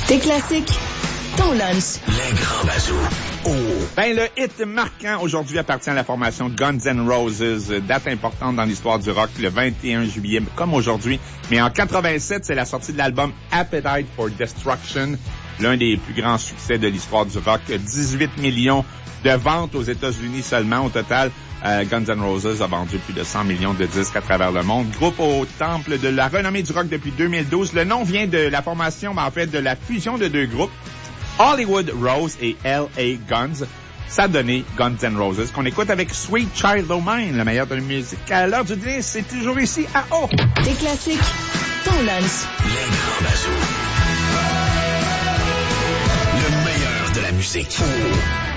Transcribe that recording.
Tes classiques, ton lunch. Les grands bazous. Oh. Ben, le hit marquant aujourd'hui appartient à la formation Guns N' Roses, date importante dans l'histoire du rock, le 21 juillet, comme aujourd'hui. Mais en 87, c'est la sortie de l'album Appetite for Destruction, l'un des plus grands succès de l'histoire du rock. 18 millions de ventes aux États-Unis seulement. Au total, Guns N' Roses a vendu plus de 100 millions de disques à travers le monde. Groupe au temple de la renommée du rock depuis 2012. Le nom vient de la formation, en fait, de la fusion de deux groupes, Hollywood Rose et L.A. Guns. Ça a donné Guns N' Roses, qu'on écoute avec Sweet Child O' Mine, le meilleur de la musique. À l'heure du dîner, c'est toujours ici à O. Tes classiques, ton lunch. Les grands bazous. Le meilleur de la musique. Oh.